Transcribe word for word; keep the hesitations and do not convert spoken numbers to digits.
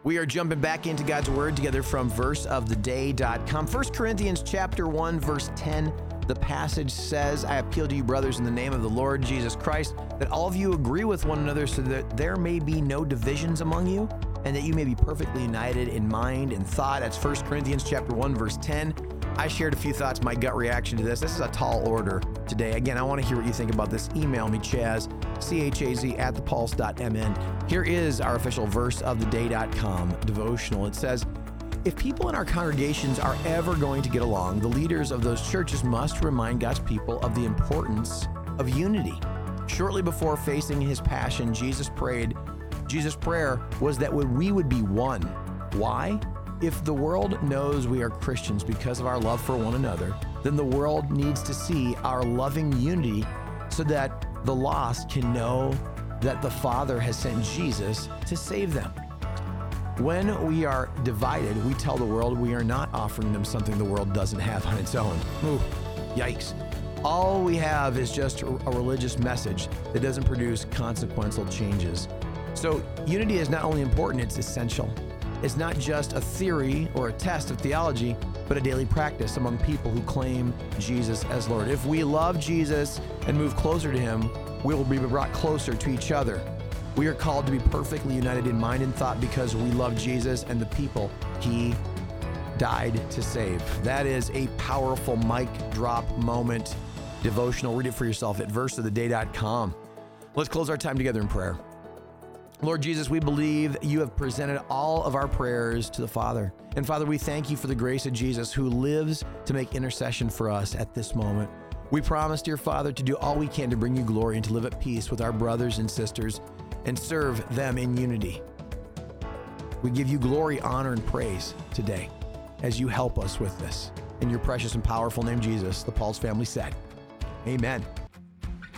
We are jumping back into God's Word together from verse of the day dot com. First Corinthians chapter one, verse ten, the passage says, I appeal to you, brothers, in the name of the Lord Jesus Christ, that all of you agree with one another so that there may be no divisions among you, and that you may be perfectly united in mind and thought. That's First Corinthians chapter one, verse ten. I shared a few thoughts, my gut reaction to this. This is a tall order today. Again, I want to hear what you think about this. Email me, Chaz, C H A Z, at the pulse dot m n. Here is our official verse of the day dot com devotional. It says, if people in our congregations are ever going to get along, the leaders of those churches must remind God's people of the importance of unity. Shortly before facing his passion, Jesus prayed, Jesus' prayer was that we would be one. Why? If the world knows we are Christians because of our love for one another, then the world needs to see our loving unity so that the lost can know that the Father has sent Jesus to save them. When we are divided, we tell the world we are not offering them something the world doesn't have on its own. Ooh, yikes. All we have is just a religious message that doesn't produce consequential changes. So unity is not only important, it's essential. It's not just a theory or a test of theology, but a daily practice among people who claim Jesus as Lord. If we love Jesus and move closer to him, we will be brought closer to each other. We are called to be perfectly united in mind and thought because we love Jesus and the people he died to save. That is a powerful mic drop moment devotional. Read it for yourself at verse of the day dot com. Let's close our time together in prayer. Lord Jesus, we believe you have presented all of our prayers to the Father. And Father, we thank you for the grace of Jesus who lives to make intercession for us at this moment. We promise, dear Father, to do all we can to bring you glory and to live at peace with our brothers and sisters and serve them in unity. We give you glory, honor, and praise today as you help us with this. In your precious and powerful name, Jesus, the Pulse family said, amen.